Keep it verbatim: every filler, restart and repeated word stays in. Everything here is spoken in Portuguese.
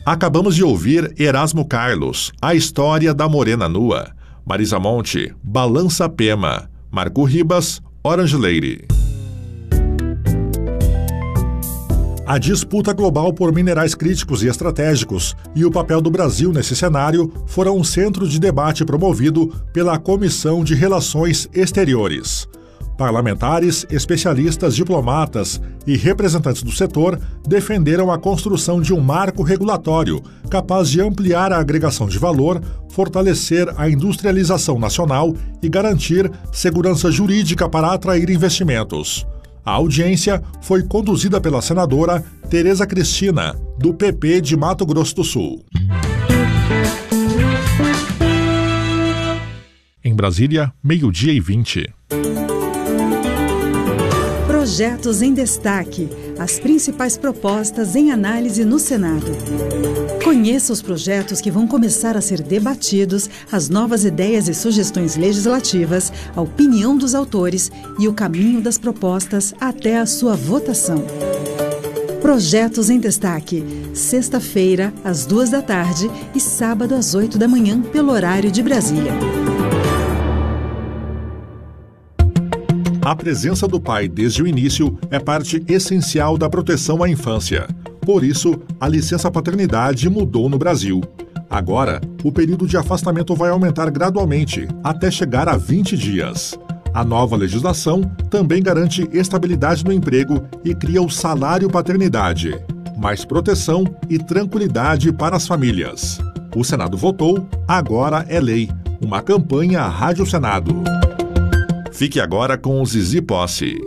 Acabamos de ouvir Erasmo Carlos, A História da Morena Nua. Marisa Monte, Balança Pema. Marco Ribas, Orange Lady. A disputa global por minerais críticos e estratégicos e o papel do Brasil nesse cenário foram um centro de debate promovido pela Comissão de Relações Exteriores. Parlamentares, especialistas, diplomatas e representantes do setor defenderam a construção de um marco regulatório capaz de ampliar a agregação de valor, fortalecer a industrialização nacional e garantir segurança jurídica para atrair investimentos. A audiência foi conduzida pela senadora Tereza Cristina, do P P de Mato Grosso do Sul. Em Brasília, meio-dia e vinte. Projetos em destaque. As principais propostas em análise no Senado. Conheça os projetos que vão começar a ser debatidos, as novas ideias e sugestões legislativas, a opinião dos autores e o caminho das propostas até a sua votação. Projetos em destaque. Sexta-feira, às duas da tarde e sábado às oito da manhã, pelo horário de Brasília. A presença do pai desde o início é parte essencial da proteção à infância. Por isso, a licença paternidade mudou no Brasil. Agora, o período de afastamento vai aumentar gradualmente, até chegar a vinte dias. A nova legislação também garante estabilidade no emprego e cria o salário paternidade. Mais proteção e tranquilidade para as famílias. O Senado votou, agora é lei. Uma campanha Rádio Senado. Fique agora com o Zizi Posse.